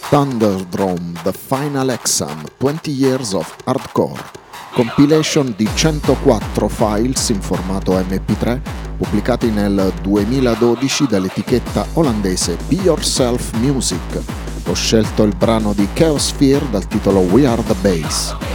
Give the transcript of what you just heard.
Thunderdome The Final Exam 20 Years of Hardcore, compilation di 104 files in formato MP3 pubblicati nel 2012 dall'etichetta olandese Be Yourself Music. Ho scelto il brano di Chaosphere dal titolo We Are The Bass.